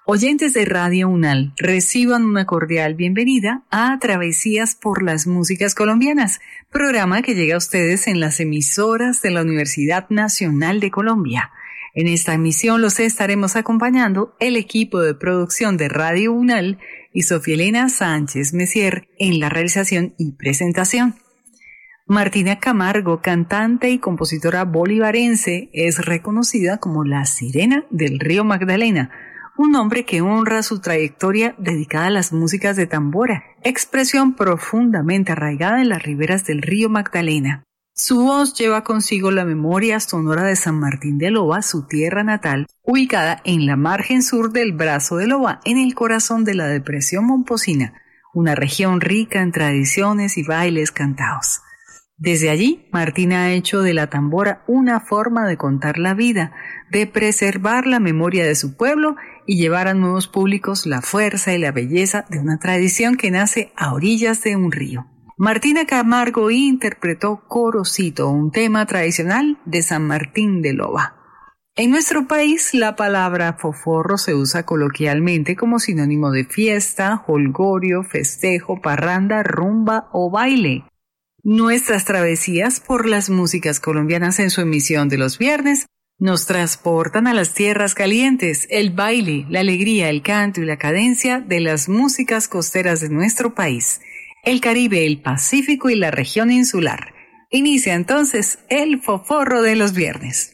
Oyentes de Radio UNAL, reciban una cordial bienvenida a Travesías por las Músicas Colombianas, programa que llega a ustedes en las emisoras de la Universidad Nacional de Colombia. En esta emisión los estaremos acompañando el equipo de producción de Radio UNAL y Sofía Elena Sánchez Messier en la realización y presentación. Martina Camargo, cantante y compositora bolivarense, es reconocida como la Sirena del Río Magdalena, un nombre que honra su trayectoria dedicada a las músicas de tambora, expresión profundamente arraigada en las riberas del río Magdalena. Su voz lleva consigo la memoria sonora de San Martín de Loba, su tierra natal, ubicada en la margen sur del Brazo de Loba, en el corazón de la depresión momposina, una región rica en tradiciones y bailes cantados. Desde allí, Martina ha hecho de la tambora una forma de contar la vida, de preservar la memoria de su pueblo y llevar a nuevos públicos la fuerza y la belleza de una tradición que nace a orillas de un río. Martina Camargo interpretó Corocito, un tema tradicional de San Martín de Loba. En nuestro país, la palabra foforro se usa coloquialmente como sinónimo de fiesta, jolgorio, festejo, parranda, rumba o baile. Nuestras travesías por las músicas colombianas en su emisión de los viernes nos transportan a las tierras calientes, el baile, la alegría, el canto y la cadencia de las músicas costeras de nuestro país, el Caribe, el Pacífico y la región insular. Inicia entonces el foforro de los viernes.